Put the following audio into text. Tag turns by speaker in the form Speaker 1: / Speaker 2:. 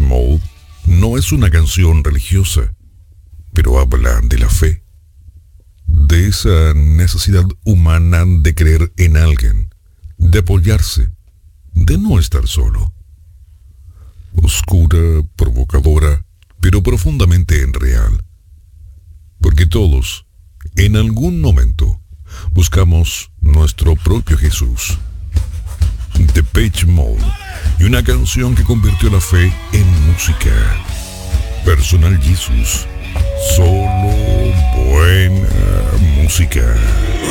Speaker 1: Mode no es una canción religiosa, pero habla de la fe, de esa necesidad humana de creer en alguien, de apoyarse, de no estar solo. Oscura, provocadora, pero profundamente real. Porque todos, en algún momento, buscamos nuestro propio Jesús. Depeche Mode, y una canción que convirtió la fe en música. Personal Jesus, solo buena música.